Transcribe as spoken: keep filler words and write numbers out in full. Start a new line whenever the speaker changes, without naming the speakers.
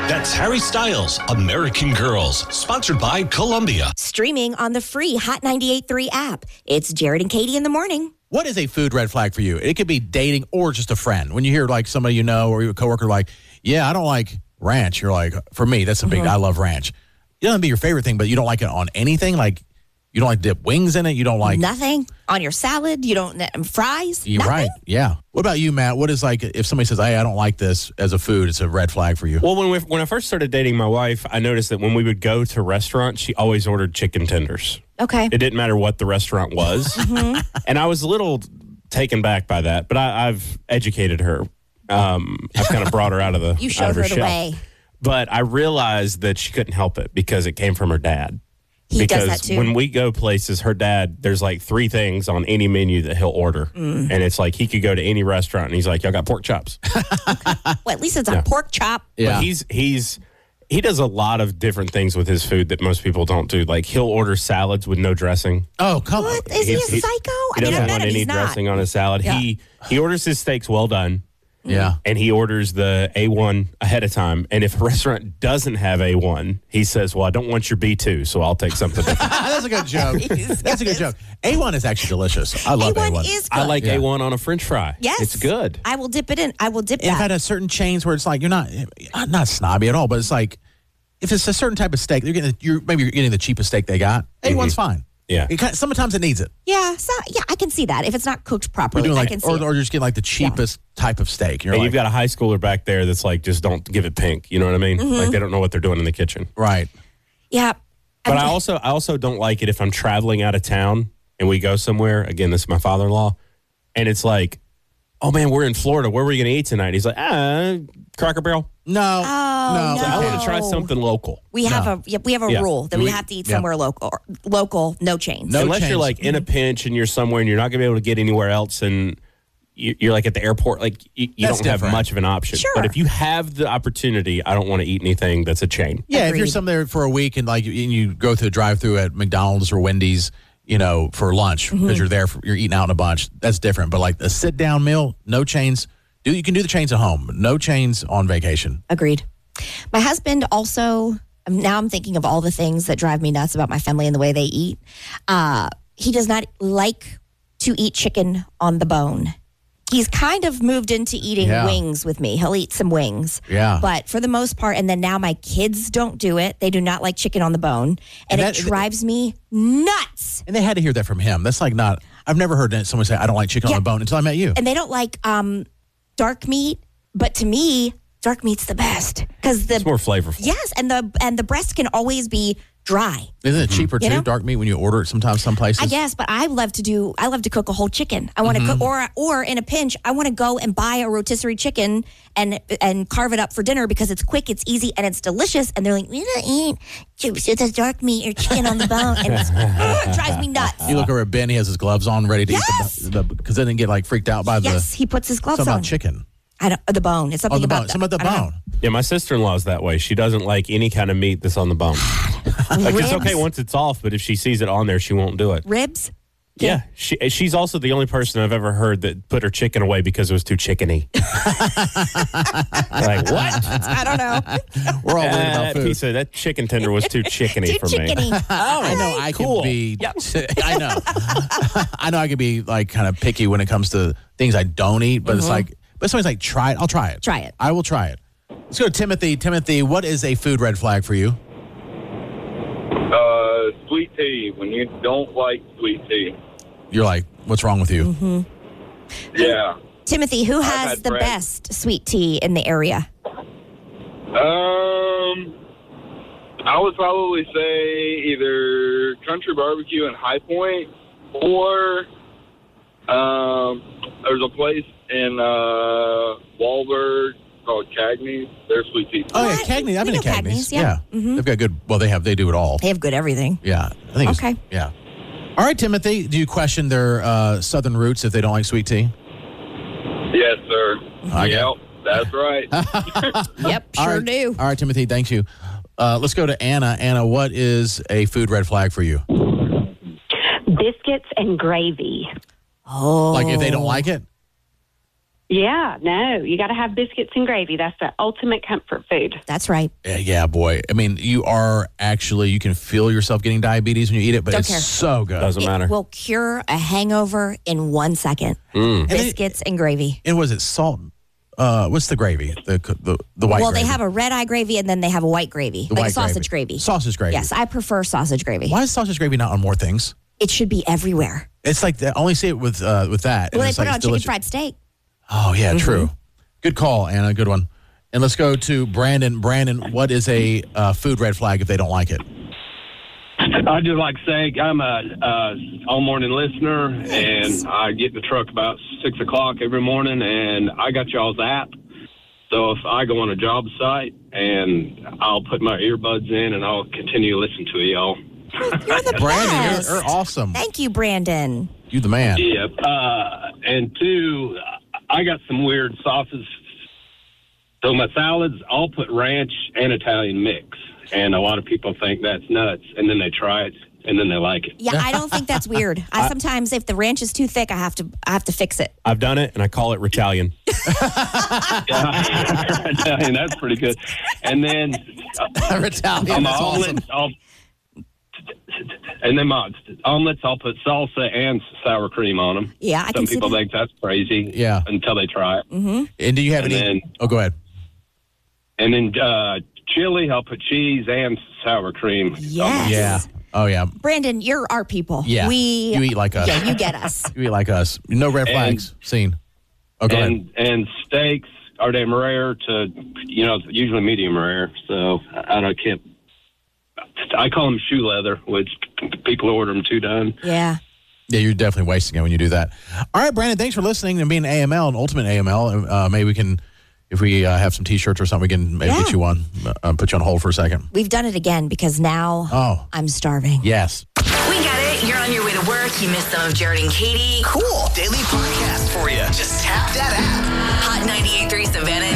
That's Harry Styles, American Girls, sponsored by Columbia.
Streaming on the free Hot ninety-eight point three app. It's Jared and Katie in the morning.
What is a food red flag for you? It could be dating or just a friend. When you hear like somebody you know or your coworker like, yeah, I don't like ranch. You're like, for me, that's a big, mm-hmm. I love ranch. It doesn't be your favorite thing, but you don't like it on anything. Like you don't like dip wings in it. You don't like
nothing on your salad. You don't um, fries.
You're
nothing?
Right. Yeah. What about you, Matt? What is like if somebody says, hey, I don't like this as a food, it's a red flag for you?
Well, when we, when I first started dating my wife, I noticed that when we would go to restaurants, she always ordered chicken tenders.
Okay.
It didn't matter what the restaurant was. mm-hmm. And I was a little taken back by that, but I, I've educated her. Um, I've kind of brought her out of the
You showed
out of her,
her the
shell.
way.
But I realized that she couldn't help it because it came from her dad.
He
because
does that too.
When we go places, her dad, there's like three things on any menu that he'll order. Mm. And it's like he could go to any restaurant and he's like, y'all got pork chops.
Okay. Well, at least it's a
yeah.
pork chop.
Yeah. But he's he's he does a lot of different things with his food that most people don't do. Like he'll order salads with no dressing.
Oh, come
what? on. Is he a psycho?
He,
I
he
mean,
doesn't
I
want
him.
any
He's
dressing
not.
on his salad.
Yeah.
He he orders his steaks well done.
Yeah.
And he orders the A one ahead of time. And if a restaurant doesn't have A one, he says, well, I don't want your B two, so I'll take something.
That's a good joke. That's a good joke. A one is actually delicious. I love A one.
A one is good.
I like
yeah.
A one on a French fry.
Yes.
It's good.
I will dip it in. I will dip
I've
that.
had a certain chains where it's like, you're not, not snobby at all, but it's like, if it's a certain type of steak, you're getting, you're maybe you're getting the cheapest steak they got. A one's mm-hmm. fine.
Yeah.
It kind of, sometimes it needs it.
Yeah, so, yeah, I can see that. If it's not cooked properly,
like,
I can see
or,
it.
or you're just getting like the cheapest yeah. type of steak. You're
and
like,
you've got a high schooler back there that's like, just don't give it pink. You know what I mean? Mm-hmm. Like they don't know what they're doing in the kitchen.
Right.
Yeah.
But
I'm,
I also I also don't like it if I'm traveling out of town and we go somewhere. Again, this is my father-in-law. And it's like, oh, man, we're in Florida. Where are we going to eat tonight? He's like, ah, Cracker Barrel.
No.
Oh,
no.
no.
So I want to try something local.
We have
no.
a we have a
yeah.
rule that we,
we
have to eat
yeah.
somewhere local. Local, no chains.
No
Unless
chains.
you're like in a pinch and you're somewhere and you're not going to be able to get anywhere else and you- you're like at the airport, like you, you don't
different.
have much of an option.
Sure.
But if you have the opportunity, I don't want to eat anything that's a chain.
Yeah,
Agreed.
if you're somewhere for a week and like you, and you go through a drive-through at McDonald's or Wendy's, you know, for lunch because mm-hmm. you're there, for, you're eating out in a bunch. That's different. But like a sit-down meal, no chains. Do you can do the chains at home, but no chains on vacation.
Agreed. My husband also. Now I'm thinking of all the things that drive me nuts about my family and the way they eat. Uh, he does not like to eat chicken on the bone. He's kind of moved into eating
yeah.
wings with me. He'll eat some wings.
Yeah.
But for the most part, and then now my kids don't do it. They do not like chicken on the bone. And, and that, it drives me nuts.
And they had to hear that from him. That's like not, I've never heard someone say, I don't like chicken yeah. on the bone until I met you.
And they don't like um, dark meat. But to me, dark meat's the best. Because the
It's more flavorful.
Yes. And the and the breast can always be dry.
Isn't it cheaper too,
you know?
dark meat, when you order it sometimes some places?
I guess, but I love to do, I love to cook a whole chicken. I want to mm-hmm. cook, or or in a pinch, I want to go and buy a rotisserie chicken and and carve it up for dinner because it's quick, it's easy, and it's delicious. And they're like, we don't eat chips with dark meat or chicken on the bone. And it's, it drives me nuts.
You look over at Ben, he has his gloves on, ready to
yes!
eat the, because they didn't get like freaked out by the.
Yes, he puts his gloves
something
on.
about chicken.
I don't, the bone. It's something
oh, the
about
bone. Something about the
I
bone.
Yeah, my sister-in-law's that way. She doesn't like any kind of meat that's on the bone. Like
Ribs.
It's okay once it's off, but if she sees it on there, she won't do it.
Ribs?
Yeah, she, she's also the only person I've ever heard that put her chicken away because it was too chickeny. Like, what?
I don't know.
We're all worried
Uh,
about
that
food.
piece of that chicken tender was too chickeny
Too
for
chickeny.
me.
Oh, I know I
cool.
can be.
Yep.
I know. I know I can be like kind of picky when it comes to things I don't eat, but mm-hmm. it's like, but somebody's like, try it. I'll try it.
Try it.
I will try it. Let's go to Timothy. Timothy, what is a food red flag for you?
Uh, sweet tea. When you don't like sweet tea.
You're like, what's wrong with you?
Mm-hmm.
Yeah.
Timothy, who
I've
has
had
the
friends.
best sweet tea in the area?
Um, I would probably say either Country Barbecue in High Point or um, there's a place in uh, Wahlberg called Cagney's. Their sweet tea.
Oh, yeah,
What?
Cagney. I've
We
been to
know
Cagney's.
Cagney's, yeah. Mhm.
They've got good, well, they have, they do it all.
They have good everything.
Yeah. I think it's-
Okay.
Yeah. All right, Timothy, do you question their uh, southern roots if they don't like sweet tea?
Yes, sir.
Okay.
Yep, that's right.
Yep,
All
sure
right.
do.
All right, Timothy, thank you. Uh, let's go to Anna. Anna, what is a food red flag for you?
Biscuits and gravy.
Oh.
Like if they don't like it?
Yeah, no, you got to have biscuits and gravy. That's the ultimate comfort food.
That's right.
Yeah, yeah, boy. I mean, you are actually, you can feel yourself getting diabetes when you eat it, but
Don't
it's
care.
so good.
Doesn't
It
matter.
will cure a hangover in one second.
Mm.
Biscuits and gravy.
And was it salt? Uh, what's the gravy? The the, the white
Well,
gravy.
they have a red eye gravy and then they have a white gravy,
The
like
white
a sausage gravy.
Sausage gravy.
Yes, I prefer sausage gravy.
Why is sausage gravy not on more things?
It should be everywhere.
It's like, I only see it with uh, with that. and
Well, they
it's
put
like
it on
it's
chicken
delicious.
fried steak.
Oh, yeah, true. Good call, Anna. Good one. And let's go to Brandon. Brandon, what is a uh, food red flag if they don't like it?
I'd just like to say I'm a uh, all morning listener, and I get in the truck about six o'clock every morning, and I got y'all's app. So if I go on a job site, and I'll put my earbuds in, and I'll continue to listen to y'all.
You're the
Brandon,
best.
you're, you're awesome.
Thank you, Brandon.
You the man.
Yep. Uh, and two, I got some weird sauces. So my salads, I'll put ranch and Italian mix, and a lot of people think that's nuts, and then they try it, and then they like it.
Yeah, I don't think that's weird. I sometimes, if the ranch is too thick, I have to, I have to fix it.
I've done it, and I call it Ritalian.
Italian, that's pretty good. And then uh,
Italian.
on my
That's awesome.
omelets, I'll, and then my omelets, I'll put salsa and sour cream on them.
Yeah, I
Some
can see
people
that.
think that's crazy.
Yeah.
Until they try it.
Mm-hmm.
And do you have
And
any?
then-
oh, go ahead.
And then uh, chili, I'll put cheese and sour cream.
Yes.
Yeah. Oh, yeah.
Brandon, you're our people.
Yeah.
We,
You eat like us.
Yeah, you get us.
You eat like us. No red
And-
flags seen. Oh, go ahead.
and and steaks, are they rare to, you know, usually medium rare. So I, I don't can't. I call them shoe leather, which people order them too done.
Yeah.
Yeah, you're definitely wasting it when you do that. All right, Brandon, thanks for listening and being A M L and Ultimate A M L. Uh, maybe we can, if we uh, have some T-shirts or something, we can maybe
Yeah.
get you one. Uh, put you on hold for a second.
We've done it again because now
Oh.
I'm starving.
Yes.
We get it. You're on your way to work. You missed some of Jared and Katie.
Cool. Daily podcast for you. Just tap that app.
Hot ninety-eight point three Savannah